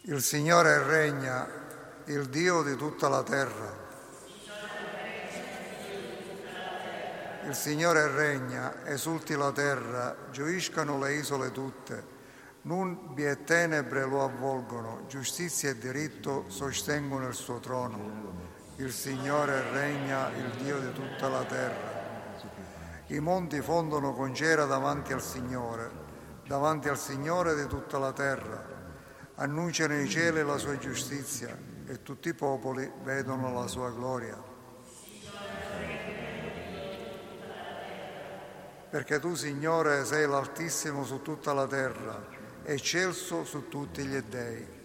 Il Signore regna, il Dio di tutta la terra. Il Signore regna, esulti la terra, gioiscano le isole tutte. Nubi e tenebre lo avvolgono, giustizia e diritto sostengono il suo trono. Il Signore regna, il Dio di tutta la terra. I monti fondono con cera davanti al Signore di tutta la terra. Annunciano i cieli la sua giustizia e tutti i popoli vedono la sua gloria. Perché tu, Signore, sei l'Altissimo su tutta la terra, eccelso su tutti gli dei.